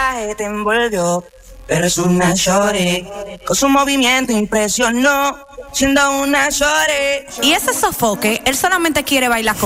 traje te envolvió, pero es una shorty. Con su movimiento impresionó, siendo una shorty. Y ese sofoque, él solamente quiere bailar